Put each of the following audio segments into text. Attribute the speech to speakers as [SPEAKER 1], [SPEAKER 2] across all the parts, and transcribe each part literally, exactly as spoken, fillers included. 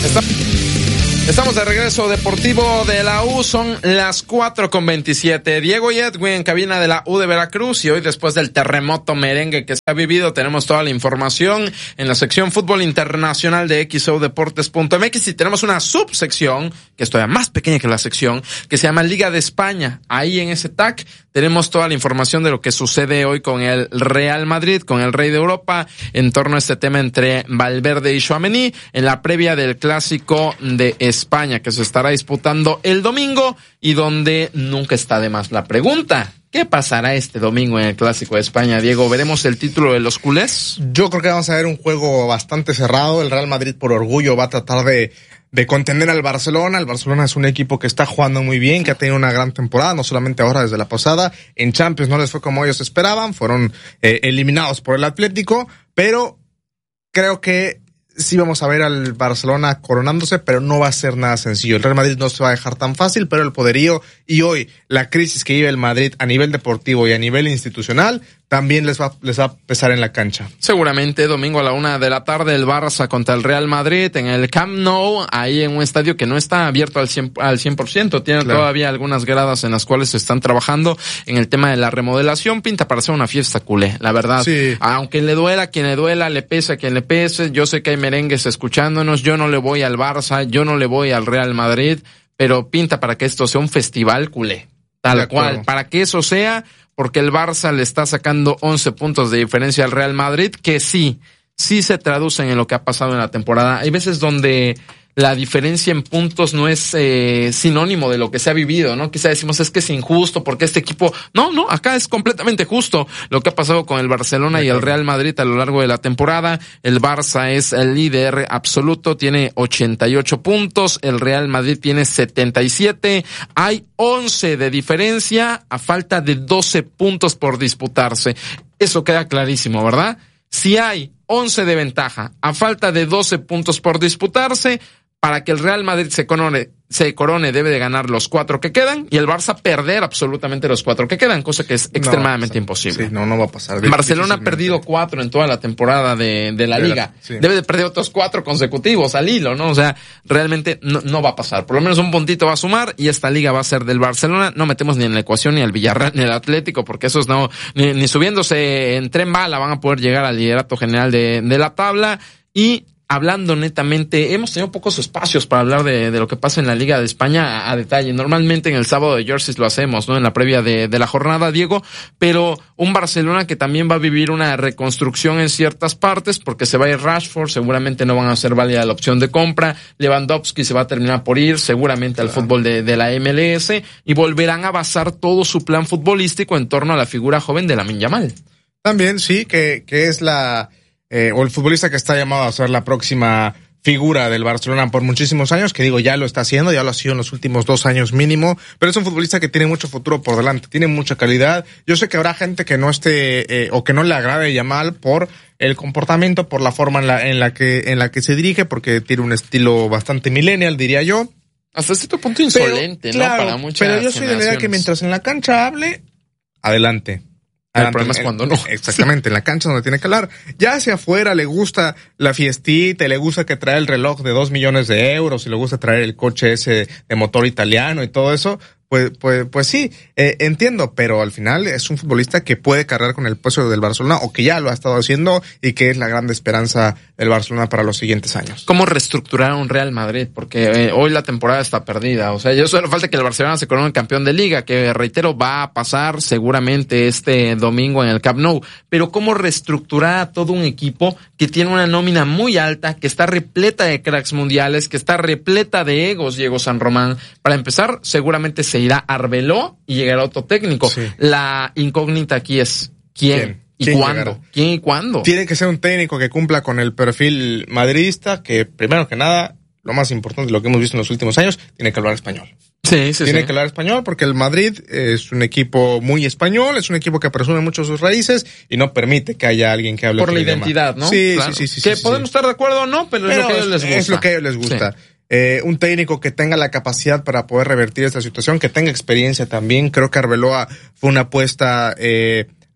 [SPEAKER 1] Estamos de regreso deportivo de la U, son las cuatro con veintisiete. Diego y Edwin en cabina de la U de Veracruz, y hoy, después del terremoto merengue que se ha vivido, tenemos toda la información en la sección Fútbol Internacional de X O Deportes punto M X, y tenemos una subsección que es todavía más pequeña que la sección, que se llama Liga de España. Ahí en ese tag tenemos toda la información de lo que sucede hoy con el Real Madrid, con el Rey de Europa, en torno a este tema entre Valverde y Tchouaméni, en la previa del Clásico de España, que se estará disputando el domingo, y donde nunca está de más la pregunta: ¿qué pasará este domingo en el Clásico de España, Diego? ¿Veremos el título de los culés?
[SPEAKER 2] Yo creo que vamos a ver un juego bastante cerrado. El Real Madrid, por orgullo, va a tratar de de contender al Barcelona. El Barcelona es un equipo que está jugando muy bien, que ha tenido una gran temporada, no solamente ahora, desde la pasada. En Champions no les fue como ellos esperaban, fueron eh, eliminados por el Atlético, pero creo que sí vamos a ver al Barcelona coronándose, pero no va a ser nada sencillo. El Real Madrid no se va a dejar tan fácil, pero el poderío y hoy la crisis que vive el Madrid a nivel deportivo y a nivel institucional también les va, les va a pesar en la cancha.
[SPEAKER 1] Seguramente domingo a la una de la tarde el Barça contra el Real Madrid en el Camp Nou, ahí en un estadio que no está abierto al cien, al cien por ciento. Tiene claro. Todavía algunas gradas en las cuales se están trabajando en el tema de la remodelación. Pinta para ser una fiesta culé, la verdad.
[SPEAKER 2] Sí.
[SPEAKER 1] Aunque le duela a quien le duela, le pese a quien le pese. Yo sé que hay merengues escuchándonos. Yo no le voy al Barça, yo no le voy al Real Madrid, pero pinta para que esto sea un festival culé. Tal cual, para que eso sea, porque el Barça le está sacando once puntos de diferencia al Real Madrid, que sí, sí se traducen en lo que ha pasado en la temporada. Hay veces donde la diferencia en puntos no es eh, sinónimo de lo que se ha vivido, ¿no? Quizá decimos es que es injusto porque este equipo... No, no, acá es completamente justo lo que ha pasado con el Barcelona y el Real Madrid a lo largo de la temporada. El Barça es el líder absoluto, tiene ochenta y ocho puntos, el Real Madrid tiene setenta y siete, hay once de diferencia a falta de doce puntos por disputarse. Eso queda clarísimo, ¿verdad? Si hay once de ventaja a falta de doce puntos por disputarse, para que el Real Madrid se corone, se corone debe de ganar los cuatro que quedan y el Barça perder absolutamente los cuatro que quedan, cosa que es extremadamente
[SPEAKER 2] no,
[SPEAKER 1] imposible.
[SPEAKER 2] Sí, no, no va a pasar.
[SPEAKER 1] Barcelona ha perdido cuatro en toda la temporada de, de la de liga. La, sí. Debe de perder otros cuatro consecutivos al hilo, ¿no? O sea, realmente no, no va a pasar. Por lo menos un puntito va a sumar y esta liga va a ser del Barcelona. No metemos ni en la ecuación ni al Villarreal ni al Atlético, porque esos no, ni, ni subiéndose en tren bala van a poder llegar al liderato general de, de la tabla. Y hablando netamente, hemos tenido pocos espacios para hablar de, de lo que pasa en la Liga de España a, a detalle. Normalmente en el sábado de Jerseys lo hacemos, ¿no? En la previa de, de la jornada, Diego, pero un Barcelona que también va a vivir una reconstrucción en ciertas partes, porque se va a ir Rashford, seguramente no van a hacer válida la opción de compra. Lewandowski se va a terminar por ir, seguramente al claro. fútbol de, de la M L S, y volverán a basar todo su plan futbolístico en torno a la figura joven de Lamine Yamal.
[SPEAKER 2] También, sí, que, que es la... Eh, o el futbolista que está llamado a ser la próxima figura del Barcelona por muchísimos años, que digo, ya lo está haciendo, ya lo ha sido en los últimos dos años mínimo, pero es un futbolista que tiene mucho futuro por delante, tiene mucha calidad. Yo sé que habrá gente que no esté, eh, o que no le agrade Yamal por el comportamiento, por la forma en la, en la que, en la que se dirige, porque tiene un estilo bastante millennial, diría yo.
[SPEAKER 1] Hasta cierto punto insolente, pero, ¿no?
[SPEAKER 2] Claro,
[SPEAKER 1] para muchas
[SPEAKER 2] pero yo soy de la idea que mientras en la cancha hable, adelante.
[SPEAKER 1] El problema es cuando no.
[SPEAKER 2] Exactamente, en la cancha donde tiene que hablar. Ya hacia afuera le gusta la fiestita, y le gusta que trae el reloj de dos millones de euros, y le gusta traer el coche ese de motor italiano y todo eso. Pues, pues, pues sí, eh, entiendo, pero al final es un futbolista que puede cargar con el peso del Barcelona, o que ya lo ha estado haciendo, y que es la gran esperanza del Barcelona para los siguientes años.
[SPEAKER 1] ¿Cómo reestructurar un Real Madrid? Porque eh, hoy la temporada está perdida. O sea, ya solo falta que el Barcelona se corone campeón de liga, que reitero, va a pasar seguramente este domingo en el Camp Nou. Pero ¿cómo reestructurar a todo un equipo que tiene una nómina muy alta, que está repleta de cracks mundiales, que está repleta de egos, Diego San Román? Para empezar, seguramente se irá Arbeló y llegará otro técnico. Sí. La incógnita aquí es ¿quién? ¿Quién? ¿Y ¿Quién cuándo? Llegará? ¿Quién y cuándo?
[SPEAKER 2] Tiene que ser un técnico que cumpla con el perfil madridista, que primero que nada, lo más importante, lo que hemos visto en los últimos años, tiene que hablar español.
[SPEAKER 1] Sí, sí,
[SPEAKER 2] Tiene
[SPEAKER 1] sí.
[SPEAKER 2] que hablar español, porque el Madrid es un equipo muy español, es un equipo que presume mucho sus raíces y no permite que haya alguien que hable
[SPEAKER 1] por la identidad, ¿no?
[SPEAKER 2] Sí,
[SPEAKER 1] claro.
[SPEAKER 2] sí, sí, sí.
[SPEAKER 1] Que
[SPEAKER 2] sí,
[SPEAKER 1] podemos
[SPEAKER 2] sí.
[SPEAKER 1] estar de acuerdo o no, pero, pero es lo que a ellos les gusta.
[SPEAKER 2] Es lo que a ellos les gusta. Sí. Eh, un técnico que tenga la capacidad para poder revertir esta situación, que tenga experiencia también. Creo que Arbeloa fue una apuesta eh,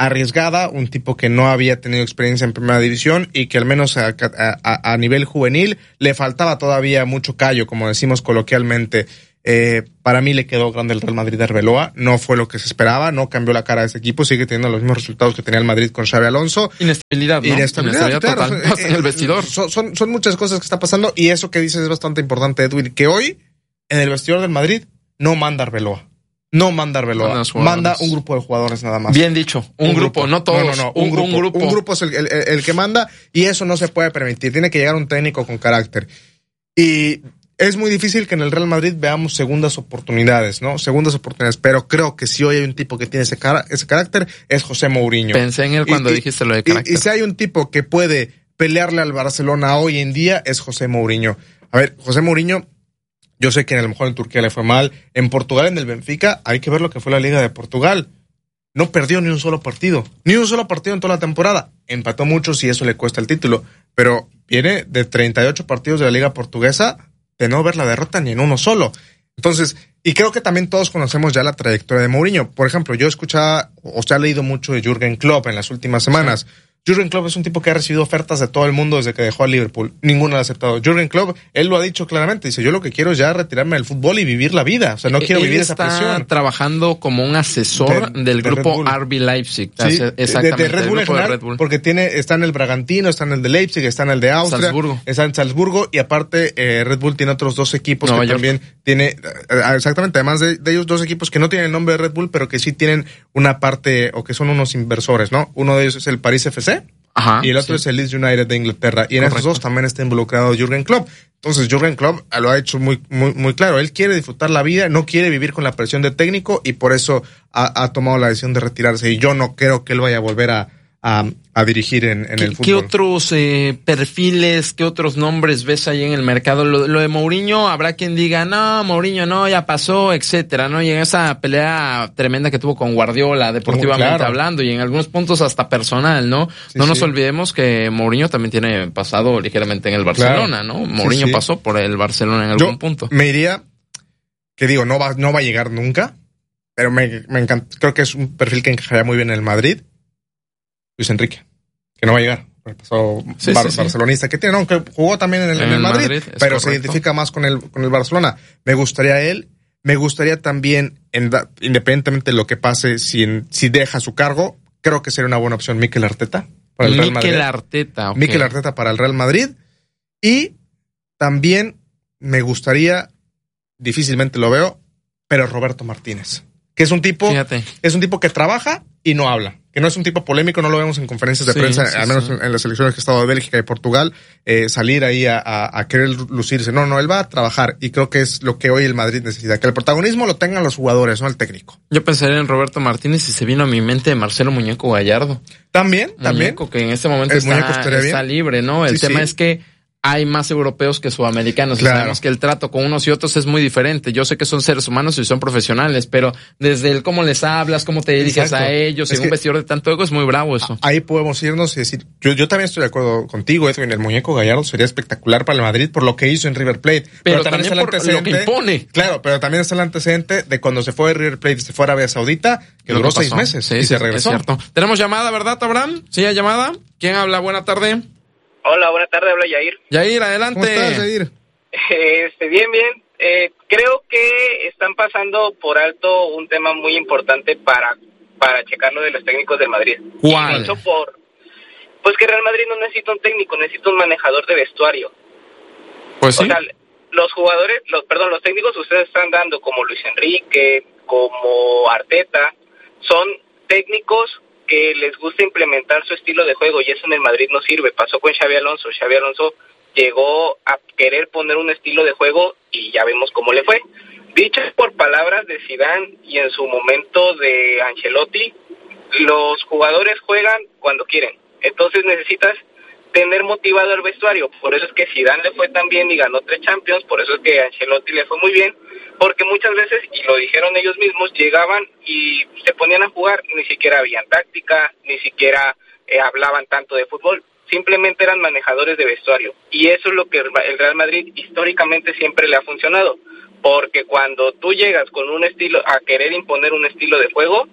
[SPEAKER 2] arriesgada, un tipo que no había tenido experiencia en primera división y que al menos a, a, a nivel juvenil le faltaba todavía mucho callo, como decimos coloquialmente. Eh, para mí le quedó grande el Real Madrid de Arbeloa, no fue lo que se esperaba, no cambió la cara de ese equipo, sigue teniendo los mismos resultados que tenía el Madrid con Xabi Alonso.
[SPEAKER 1] Inestabilidad, ¿no?
[SPEAKER 2] Inestabilidad,
[SPEAKER 1] Inestabilidad
[SPEAKER 2] claro,
[SPEAKER 1] total
[SPEAKER 2] eh,
[SPEAKER 1] en el vestidor.
[SPEAKER 2] Son, son, son muchas cosas que está pasando y eso que dices es bastante importante, Edwin, que hoy en el vestidor del Madrid no manda Arbeloa. No manda Arbeloa, manda un grupo de jugadores nada más.
[SPEAKER 1] Bien dicho, un, un grupo, grupo, no todos.
[SPEAKER 2] No, no, no, un, un, grupo, un grupo. Un grupo es el, el, el que manda y eso no se puede permitir. Tiene que llegar un técnico con carácter. Y es muy difícil que en el Real Madrid veamos segundas oportunidades, ¿no? Segundas oportunidades, pero creo que si hoy hay un tipo que tiene ese, cara, ese carácter, es José Mourinho.
[SPEAKER 1] Pensé en él cuando
[SPEAKER 2] y,
[SPEAKER 1] dijiste lo de carácter.
[SPEAKER 2] Y, y si hay un tipo que puede pelearle al Barcelona hoy en día, es José Mourinho. A ver, José Mourinho, yo sé que a lo mejor en Turquía le fue mal, en Portugal, en el Benfica, hay que ver lo que fue la Liga de Portugal. No perdió ni un solo partido, ni un solo partido en toda la temporada. Empató muchos y eso le cuesta el título, pero viene de treinta y ocho partidos de la Liga Portuguesa de no ver la derrota ni en uno solo. Entonces, y creo que también todos conocemos ya la trayectoria de Mourinho. Por ejemplo, yo escuchaba, o se ha leído mucho de Jürgen Klopp en las últimas semanas. Sí. Jürgen Klopp es un tipo que ha recibido ofertas de todo el mundo desde que dejó a Liverpool. Ninguno lo ha aceptado. Jürgen Klopp, él lo ha dicho claramente. Dice, yo lo que quiero es ya retirarme del fútbol y vivir la vida. O sea, no quiero
[SPEAKER 1] él
[SPEAKER 2] vivir esa presión.
[SPEAKER 1] Está trabajando como un asesor de, del de grupo R B Leipzig.
[SPEAKER 2] Sí, exactamente. De, de Red Bull en general, Red Bull. Porque tiene, está en el Bragantino, está en el de Leipzig, está en el de Austria.
[SPEAKER 1] Salzburgo.
[SPEAKER 2] Está en Salzburgo y aparte eh, Red Bull tiene otros dos equipos Nueva que York. También tiene, eh, exactamente, además de, de ellos dos equipos que no tienen el nombre de Red Bull, pero que sí tienen una parte, o que son unos inversores, ¿no? Uno de ellos es el Paris F C. Ajá, y el otro sí. es el Leeds United de Inglaterra. Y en Correcto. Esos dos también está involucrado Jürgen Klopp. Entonces Jürgen Klopp lo ha hecho muy, muy, muy claro. Él quiere disfrutar la vida, no quiere vivir con la presión de técnico y por eso ha, ha tomado la decisión de retirarse. Y yo no creo que él vaya a volver a, a, a dirigir en, en el fútbol.
[SPEAKER 1] ¿Qué otros eh, perfiles, qué otros nombres ves ahí en el mercado? Lo, lo de Mourinho, habrá quien diga, no, Mourinho no, ya pasó, etcétera, ¿no? Y en esa pelea tremenda que tuvo con Guardiola, deportivamente claro. hablando, y en algunos puntos hasta personal, ¿no? Sí, no nos sí. olvidemos que Mourinho también tiene pasado ligeramente en el Barcelona, claro. ¿no? Mourinho sí, sí. pasó por el Barcelona en algún
[SPEAKER 2] Yo
[SPEAKER 1] punto.
[SPEAKER 2] Me diría que digo, no va, no va a llegar nunca, pero me, me encanta, creo que es un perfil que encajaría muy bien en el Madrid. Luis Enrique, que no va a llegar. El pasado sí, bar- sí, sí. barcelonista que tiene, no, que jugó también en el, en el, el Madrid, Madrid pero correcto. Se identifica más con el, con el Barcelona. Me gustaría él, me gustaría también, en, independientemente de lo que pase, si, en, si deja su cargo, creo que sería una buena opción Mikel Arteta para el Real Madrid.
[SPEAKER 1] Mikel Arteta, okay.
[SPEAKER 2] Mikel Arteta para el Real Madrid. Y también me gustaría, difícilmente lo veo, pero Roberto Martínez, que es un tipo, Fíjate. es un tipo que trabaja y no habla. Que no es un tipo polémico, no lo vemos en conferencias de sí, prensa, sí, al menos sí. en, en las selecciones que he estado de Bélgica y Portugal, eh, salir ahí a, a, a querer lucirse. No, no, él va a trabajar y creo que es lo que hoy el Madrid necesita, que el protagonismo lo tengan los jugadores, no el técnico.
[SPEAKER 1] Yo pensaría en Roberto Martínez y se vino a mi mente Marcelo Muñeco Gallardo.
[SPEAKER 2] También,
[SPEAKER 1] Muñeco,
[SPEAKER 2] también.
[SPEAKER 1] que en este momento está, está libre, ¿no? El sí, tema sí. es que hay más europeos que sudamericanos. Claro. Y sabemos que el trato con unos y otros es muy diferente. Yo sé que son seres humanos y son profesionales, pero desde el cómo les hablas, cómo te diriges Exacto. a ellos, es en un vestidor de tanto ego, es muy bravo eso.
[SPEAKER 2] Ahí podemos irnos y decir, yo, yo también estoy de acuerdo contigo, Edwin, el Muñeco Gallardo sería espectacular para el Madrid por lo que hizo en River Plate.
[SPEAKER 1] Pero, pero también, también por lo que impone.
[SPEAKER 2] Claro, pero también está el antecedente de cuando se fue de River Plate y se fue a Arabia Saudita, que duró seis meses
[SPEAKER 1] sí,
[SPEAKER 2] y
[SPEAKER 1] sí,
[SPEAKER 2] se regresó.
[SPEAKER 1] Es cierto. Tenemos llamada, ¿verdad, Abraham? Sí, hay llamada. ¿Quién habla? Buena tarde.
[SPEAKER 3] Hola, buena tarde, habla Yair.
[SPEAKER 1] Yair, adelante.
[SPEAKER 2] ¿Cómo estás, Yair?
[SPEAKER 3] Este, bien, bien. Eh, creo que están pasando por alto un tema muy importante para para checar lo de los técnicos del Madrid.
[SPEAKER 1] ¿Cuál?
[SPEAKER 3] Eso por, pues que Real Madrid no necesita un técnico, necesita un manejador de vestuario.
[SPEAKER 1] Pues sí.
[SPEAKER 3] O sea, los jugadores, los perdón, los técnicos que ustedes están dando, como Luis Enrique, como Arteta, son técnicos que les gusta implementar su estilo de juego y eso en el Madrid no sirve. Pasó con Xabi Alonso. Xabi Alonso llegó a querer poner un estilo de juego y ya vemos cómo le fue. Dicho por palabras de Zidane y en su momento de Ancelotti, los jugadores juegan cuando quieren. Entonces necesitas tener motivado al vestuario. Por eso es que Zidane le fue tan bien y ganó tres Champions, por eso es que a Ancelotti le fue muy bien, porque muchas veces, y lo dijeron ellos mismos, llegaban y se ponían a jugar, ni siquiera habían táctica, ni siquiera eh, hablaban tanto de fútbol, simplemente eran manejadores de vestuario. Y eso es lo que el Real Madrid históricamente siempre le ha funcionado, porque cuando tú llegas con un estilo, a querer imponer un estilo de juego,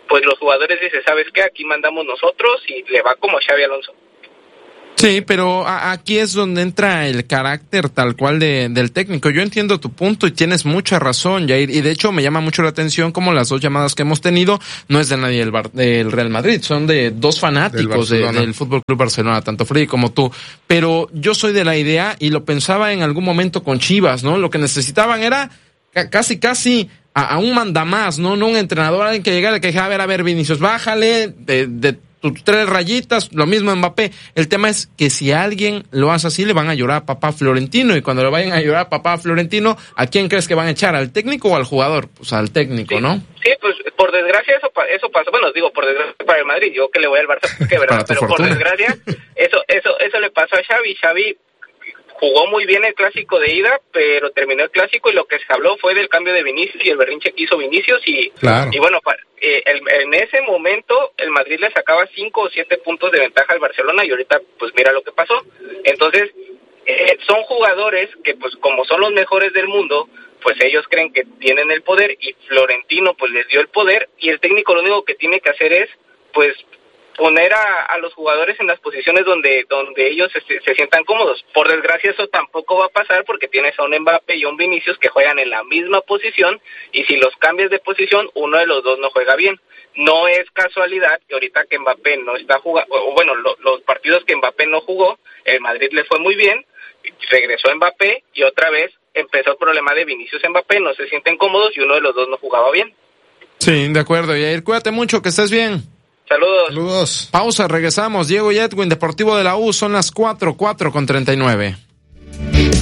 [SPEAKER 3] pues los jugadores dicen, ¿sabes qué? Aquí mandamos nosotros y le va como Xabi Alonso.
[SPEAKER 1] Sí, pero a, aquí es donde entra el carácter tal cual de, del técnico. Yo entiendo tu punto y tienes mucha razón, Jair, y de hecho me llama mucho la atención como las dos llamadas que hemos tenido no es de nadie del, Bar, del Real Madrid, son de dos fanáticos del, de, del F C Barcelona, tanto Freddy como tú. Pero yo soy de la idea, y lo pensaba en algún momento con Chivas, ¿no? Lo que necesitaban era casi, casi a, a un mandamás, ¿no? No un entrenador, alguien que llegara, que dijera, a ver, a ver, Vinicius, bájale, de, de tus tres rayitas, lo mismo Mbappé. El tema es que si alguien lo hace así, le van a llorar a papá Florentino, y cuando le vayan a llorar a papá Florentino, ¿a quién crees que van a echar? ¿Al técnico o al jugador? Pues al técnico,
[SPEAKER 3] sí,
[SPEAKER 1] ¿no?
[SPEAKER 3] Sí, pues por desgracia eso eso pasó, bueno, digo, por desgracia para el Madrid, yo que le voy al Barça, pues, que verdad, pero fortuna. Por desgracia, eso eso eso le pasó a Xavi. Xavi jugó muy bien el clásico de ida, pero terminó el clásico y lo que se habló fue del cambio de Vinicius y el berrinche que hizo Vinicius y,
[SPEAKER 2] claro.
[SPEAKER 3] y bueno, eh, el, en ese momento el Madrid le sacaba cinco o siete puntos de ventaja al Barcelona y ahorita pues mira lo que pasó. Entonces eh, son jugadores que pues como son los mejores del mundo, pues ellos creen que tienen el poder y Florentino pues les dio el poder y el técnico lo único que tiene que hacer es pues poner a, a los jugadores en las posiciones donde donde ellos se, se sientan cómodos. Por desgracia eso tampoco va a pasar porque tienes a un Mbappé y a un Vinicius que juegan en la misma posición y si los cambias de posición, uno de los dos no juega bien. No es casualidad que ahorita que Mbappé no está jugando, o bueno, lo, los partidos que Mbappé no jugó, el Madrid le fue muy bien, regresó Mbappé y otra vez empezó el problema de Vinicius Mbappé, no se sienten cómodos y uno de los dos no jugaba bien.
[SPEAKER 1] Sí, de acuerdo, Jair, cuídate mucho, que estés bien.
[SPEAKER 3] Saludos.
[SPEAKER 2] Saludos.
[SPEAKER 1] Pausa, regresamos. Diego y Edwin, Deportivo de la U, son las cuatro, cuatro con treinta y nueve.